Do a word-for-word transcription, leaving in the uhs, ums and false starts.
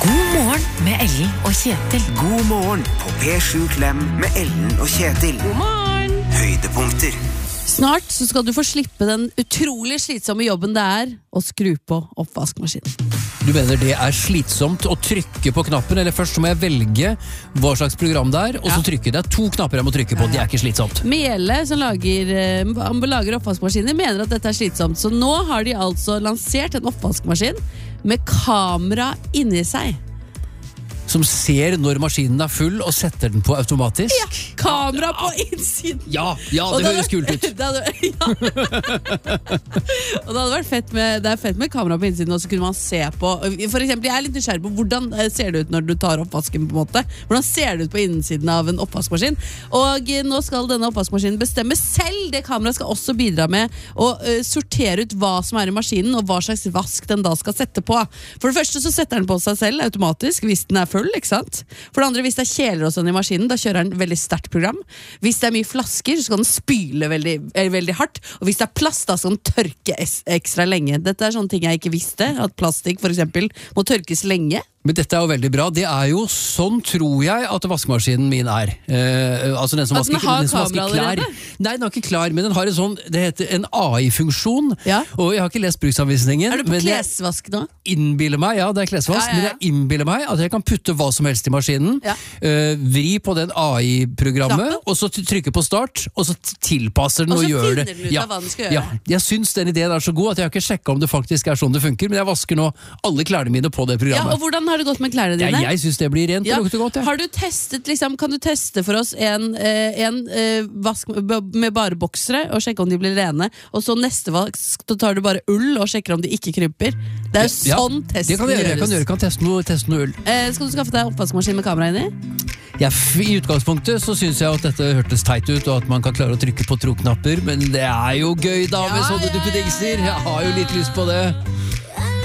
God morgen med Ellen og Kjetil. God morgen på P sju Klem med Ellen og Kjetil. God morgen. Høydepunkter. Snart så skal du få slippe den utrolig slitsomme jobben det er å skru på oppvaskmaskinen. Du mener det er slitsomt å trykke på knappen, eller først så må jeg velge hva slags program det er, og så trykke. Det er to knapper jeg må trykke på, det er ikke slitsomt. Mele, som lager, eh, lager oppvaskmaskiner, mener at dette er slitsomt. Så nå har de altså lansert en oppvaskmaskin med kamera inni seg. Som ser når maskinen er full og setter den på automatisk. Ja, kamera på innsiden. Ja, ja det, det høres kult ut. Det hadde, ja. Og det hadde vært fett med, det er fett med kamera på innsiden, og så kunne man se på, for eksempel, jeg er litt nysgjerrig på hvordan ser det ut når du tar oppvasken på en måte. Hvordan ser det ut på innsiden av en oppvaskmaskin? Og nå skal denne oppvaskmaskinen bestemme selv. Det kameraet skal også bidra med å uh, sortere ut hva som er i maskinen, og hva slags vask den da skal sette på. For det første så setter den på seg selv automatisk, hvis den er full, ikke sant? For det andre, hvis det er kjeler og sånn i maskinen, da kjører den veldig sterkt program. Hvis det er mye flasker, så kan den spyle veldig, veldig hardt. Og hvis det er plast, da skal den tørke ekstra lenge. Dette er sånne ting jeg ikke visste, at plastikk for eksempel må tørkes lenge. Men dette er jo veldig bra. Det er jo sånn, tror jeg, at vaskemaskinen min er. Eh, altså den som At den vasker, har den som vasker kamera klær. allerede? Nei, den har ikke klær, men den har en sånn, det heter en A I-funksjon. Ja. Og jeg har ikke lest bruksanvisningen. Er du på men jeg klesvask nå? innbiller meg, ja, det er klesvask, Ja, ja, ja. men jeg innbiller meg at jeg kan putte hva som helst i maskinen, Ja. eh, vri på den A I-programmet, Knappen. og så trykke på start, og så tilpasser den Og og, så gjør finner det. den ut av hva den skal gjøre. Ja, jeg syns den ideen er så god at jeg har ikke sjekket om det faktisk er sånn det funker, men jeg vasker nå alle klærne mine på det Ja, programmet. og hvordan har det gått med klærne dine? Ja, jeg syns det blir rent Ja. og lukter godt. Ja. Har du testet, liksom, kan du teste for oss en, eh, en eh, vask med bare boksere og sjekke om de blir rene, og så neste vask, da tar du bare ull og sjekker om de ikke krymper? Det er jo Ja, sånn testen det kan jeg gjøre. Jeg gjøres. kan, gjøre, kan teste, noe, teste noe ull. Eh, skal du skaffe deg oppvaskmaskin med kamera inni? Jeg, I utgangspunktet så syns jeg at dette hørtes teit ut, og at man kan klare å trykke på tro-knapper, men det er jo gøy da med Ja, sånne ja, ja, duppedingser. Jeg har jo litt lyst på det.